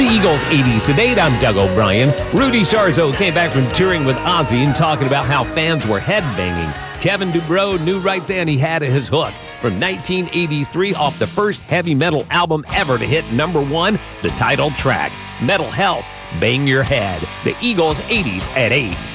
Eagles 80s to 8, I'm Doug O'Brien. Rudy Sarzo came back from touring with Ozzy and talking about how fans were headbanging. Kevin DuBrow knew right then he had his hook. From 1983, off the first heavy metal album ever to hit #1, the title track, Metal Health, Bang Your Head. The Eagles 80s at 8.